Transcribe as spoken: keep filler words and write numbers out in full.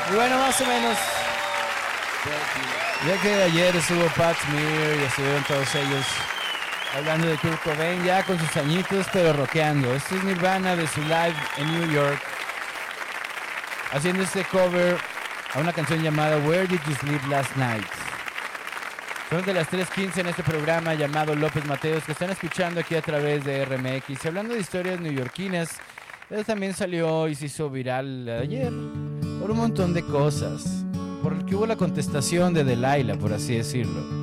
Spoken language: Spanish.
Y bueno, más o menos, ya que ayer estuvo Pat Smear y estuvieron todos ellos hablando de Kurt Cobain, ya con sus añitos, pero rockeando. Esto es Nirvana de su live en New York, haciendo este cover a una canción llamada Where Did You Sleep Last Night. Son de las tres quince en este programa llamado López Mateos, que están escuchando aquí a través de R M X. Hablando de historias neoyorquinas, eso también salió y se hizo viral ayer por un montón de cosas. Por el que hubo la contestación de Delilah, por así decirlo.